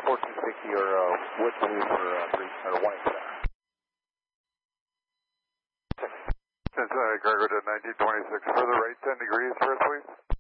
1460 or wood blue for or white. Cincinnati Cargo to 1926, further right 10 degrees, first please.